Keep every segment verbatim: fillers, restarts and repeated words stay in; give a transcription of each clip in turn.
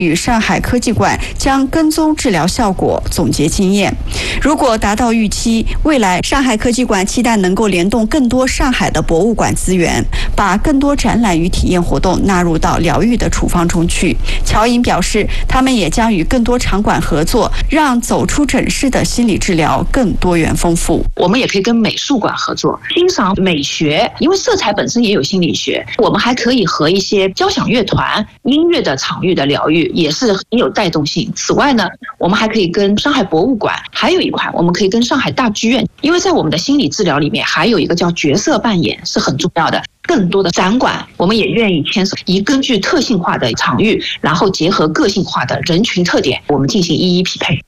与上海科技馆将跟踪治疗效果总结经验。如果达到预期，未来上海科技馆期待能够联动更多上海的博物馆资源，把更多展览与体验活动纳入到疗愈的处方中去。乔颖表示，他们也将与更多场馆合作，让走出诊室的心理治疗更多元丰富。 我们也可以跟美术馆合作，欣赏美学，因为色彩本身也有心理学。我们还可以和一些交响乐团、音乐的场域的疗愈也是很有带动性。此外呢，我们还可以跟上海博物馆，还有一块我们可以跟上海大剧院，因为在我们的心理治疗里面还有一个叫角色扮演是很重要的。更多的展馆我们也愿意牵手，以根据特性化的场域，然后结合个性化的人群特点，我们进行一一匹配。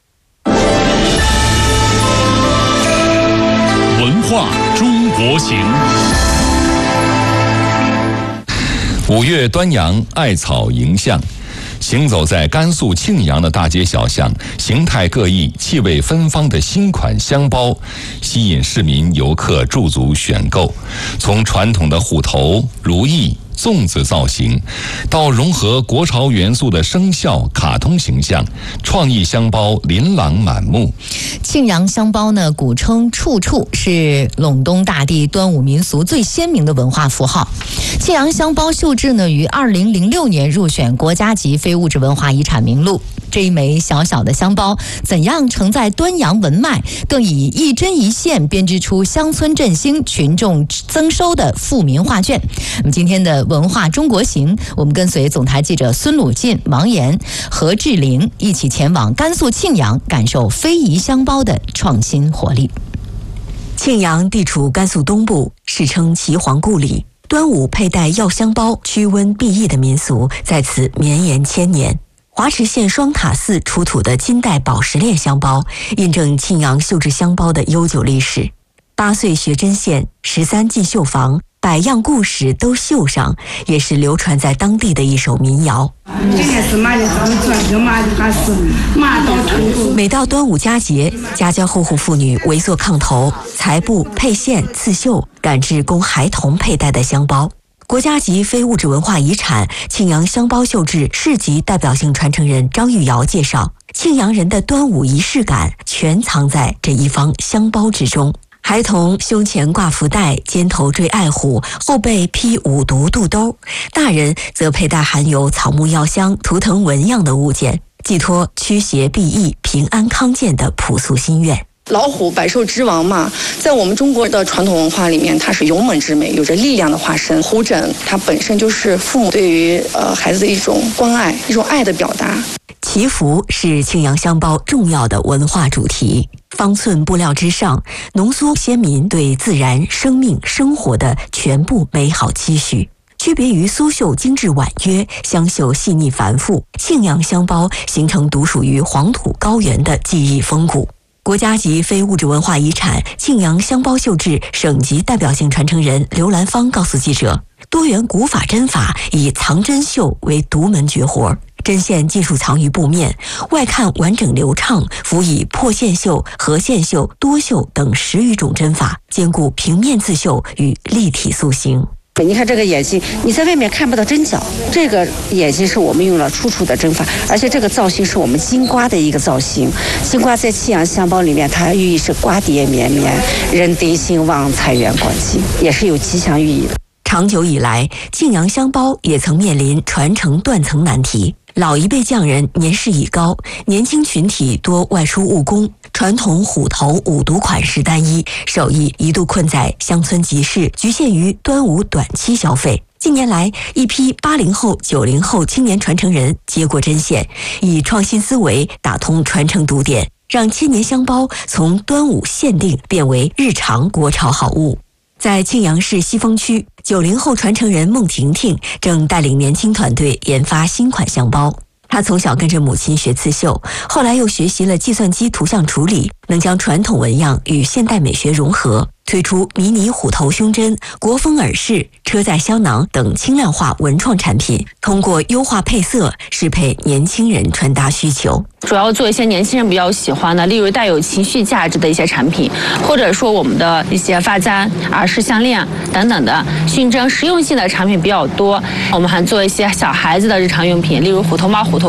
文化中国行。五月端阳，艾草迎象。行走在甘肃庆阳的大街小巷，形态各异、气味芬芳的新款香包吸引市民游客驻足选购。从传统的虎头、如意、粽子造型，到融合国潮元素的生肖、卡通形象，创意香包琳琅满目。 庆阳香包呢，古称处处，是陇东大地端午民俗最鲜明的文化符号。庆阳香包绣制呢，于二零零六年入选国家级非物质文化遗产名录。这一枚小小的香包，怎样承载端阳文脉，更以一针一线编织出乡村振兴、群众增收的富民画卷。那么今天的文化中国行，我们跟随总台记者孙鲁进、王岩、何志玲一起前往甘肃庆阳，感受非遗香包的创新活力。 庆阳地处甘肃东部，世称岐黄故里。端午佩戴药香包驱瘟避疫的民俗在此绵延千年。华池县双塔寺出土的金代宝石链香包，印证庆阳绣制香包的悠久历史。八岁学针线，十三进绣房，百样故事都绣上，也是流传在当地的一首民谣。每到端午佳节，家家户户妇女围坐炕头，裁布、配线、刺绣，赶制供孩童佩戴的香包。国家级非物质文化遗产庆阳香包绣制市级代表性传承人张玉瑶介绍，庆阳人的端午仪式感全藏在这一方香包之中。孩童胸前挂福袋，肩头缀爱虎，后背披五毒肚兜；大人则佩戴含有草木药香、图腾纹样的物件，寄托驱邪避疫、平安康健的朴素心愿。 老虎百兽之王嘛，在我们中国的传统文化里面，它是勇猛之美，有着力量的化身。虎枕它本身就是父母对于呃孩子的一种关爱，一种爱的表达。 祈福是庆阳香包重要的文化主题。方寸布料之上，浓缩先民对自然、生命、生活的全部美好期许。区别于苏绣精致婉约，香绣细腻繁复，庆阳香包形成独属于黄土高原的技艺风骨。国家级非物质文化遗产庆阳香包绣制省级代表性传承人刘兰芳告诉记者，多元古法针法以藏针绣为独门绝活，针线尽数藏于布面，外看完整流畅，辅以破线绣、合线绣、多绣等十余种针法，兼顾平面刺绣与立体塑形。 你看这个眼睛，你在外面看不到针脚，这个眼睛是我们用了处处的针法，而且这个造型是我们金瓜的一个造型。金瓜在庆阳香包里面，它寓意是瓜瓞绵绵，人丁兴旺，财源广进，也是有吉祥寓意的。 长久以来，庆阳香包也曾面临传承断层难题。老一辈匠人年事已高，年轻群体多外出务工，传统虎头五毒款式单一，手艺一度困在乡村集市，局限于端午短期消费。近年来，一批八零后、九零后青年传承人接过针线，以创新思维打通传承堵点，让千年香包从端午限定变为日常国潮好物。在庆阳市西峰区，九零后传承人孟婷婷正带领年轻团队研发新款香包。她从小跟着母亲学刺绣，后来又学习了计算机图像处理， 能将传统纹样与现代美学融合，推出迷你虎头胸针、国风耳饰、车载香囊等轻量化文创产品，通过优化配色适配年轻人穿搭需求。 主要做一些年轻人比较喜欢的，例如带有情绪价值的一些产品，或者说我们的一些发簪、耳饰、项链等等的熏蒸实用性的产品比较多。我们还做一些小孩子的日常用品，例如虎头猫、虎头